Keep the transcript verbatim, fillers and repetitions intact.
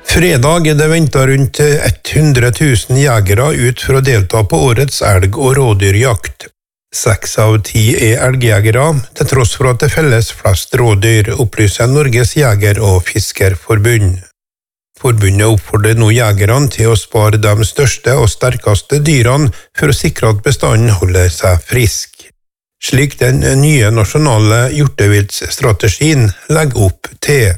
Fredag er det ventet rundt hundre tusen jegere ut for å delta på årets elg- og rådyrjakt. Seks av ti er elgjegere, til tross for at det felles flest rådyr, opplyser Norges Jeger- og Fiskerforbund. Forbundet oppfordrer nå jegerne til å spare de største og sterkeste dyrene for å sikre at bestanden holder seg frisk, slik den nye nasjonale hjorteviltstrategien legger opp til.